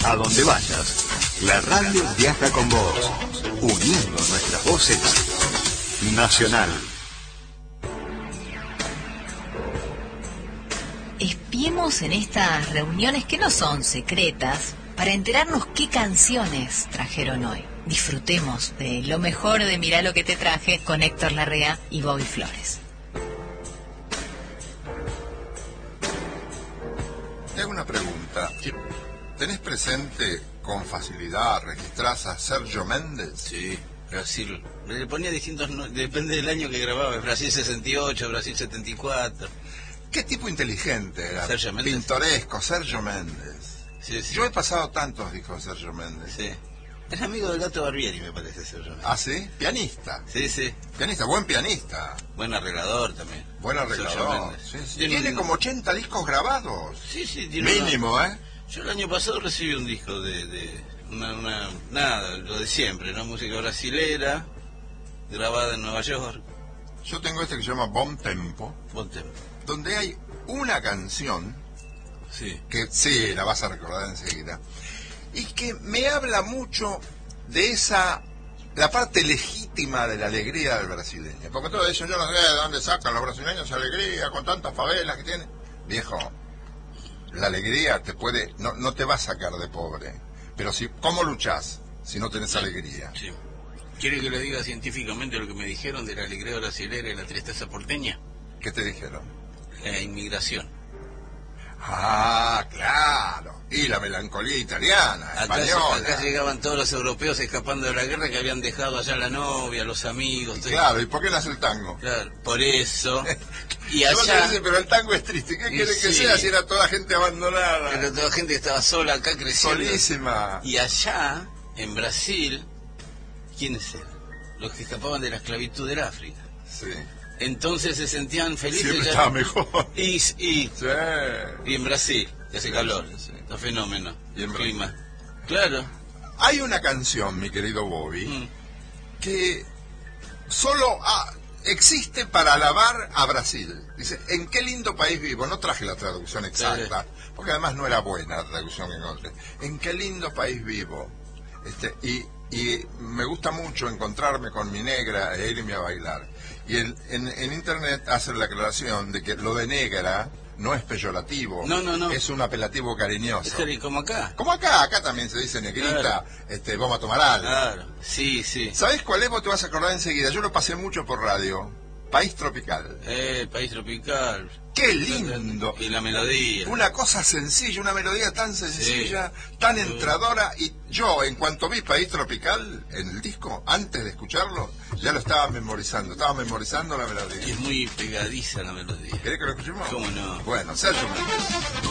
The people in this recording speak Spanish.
A donde vayas, la radio viaja con vos, uniendo nuestras voces. Nacional. Espiemos en estas reuniones que no son secretas para enterarnos qué canciones trajeron hoy. Disfrutemos de lo mejor de Mirá lo que te traje con Héctor Larrea y Bobby Flores. Te hago una pregunta. ¿Tenés presente con facilidad, registrás a Sergio Méndez? Sí, Brasil. Le ponía distintos, depende del año que grababa. Brasil 68, Brasil 74. ¿Qué tipo inteligente era? Sergio Méndez. Pintoresco, Sergio Méndez. Sí, sí. Yo he pasado tantos discos de Sergio Méndez. Sí. Es amigo del Gato Barbieri, me parece, Sergio Méndez. ¿Ah, sí? Pianista. Sí, sí. Pianista, buen pianista. Buen arregador también. Buen arreglador. Sí, sí. Tiene como 80 discos grabados. Sí, sí. Tiene mínimo, ¿eh? Yo el año pasado recibí un disco de nada, lo de siempre, ¿no? Música brasilera, grabada en Nueva York. Yo tengo este que se llama Bom Tempo, donde hay una canción, sí, que sí, la vas a recordar enseguida, y que me habla mucho de la parte legítima de la alegría del brasileño. Porque todo eso, yo no sé de dónde sacan los brasileños alegría con tantas favelas que tienen. Viejo, la alegría no te va a sacar de pobre. Pero ¿cómo luchás si no tenés alegría? Sí. ¿Quiere que le diga científicamente lo que me dijeron de la alegría brasilera y la tristeza porteña? ¿Qué te dijeron? La inmigración. Ah, claro. Y la melancolía italiana, española. Acá llegaban todos los europeos escapando de la guerra que habían dejado allá la novia, los amigos. Claro, ¿y por qué nace el tango? Claro, por eso. Y allá... Dice, pero el tango es triste. ¿Qué quiere que sea si era toda gente abandonada? Era toda gente que estaba sola acá creciendo. Solísima. Y allá, en Brasil, ¿quiénes eran? Los que escapaban de la esclavitud del África. Sí. Entonces se sentían felices. Siempre estaba mejor. Sí. Y en Brasil, que hace calor, está fenómeno. Y en clima. Claro. Hay una canción, mi querido Bobby, que solo existe para alabar a Brasil. Dice, ¿en qué lindo país vivo? No traje la traducción exacta, porque además no era buena la traducción que encontré. ¿En qué lindo país vivo? Y me gusta mucho encontrarme con mi negra e irme a bailar. Y en internet hacen la aclaración de que lo de negra no es peyorativo. No. Es un apelativo cariñoso. Es como acá. Como acá también se dice negrita, claro. Vamos a tomar algo. Claro, sí. ¿Sabés cuál es? Vos te vas a acordar enseguida. Yo lo pasé mucho por radio. País Tropical. País Tropical. ¡Qué lindo! Y la melodía. Una cosa sencilla, una melodía tan sencilla, tan entradora. Y yo, en cuanto vi País Tropical en el disco, antes de escucharlo, ya lo estaba memorizando. Estaba memorizando la melodía. Y es muy pegadiza la melodía. ¿Querés que lo escuchemos? ¿Cómo no? Bueno, Sergio Méndez.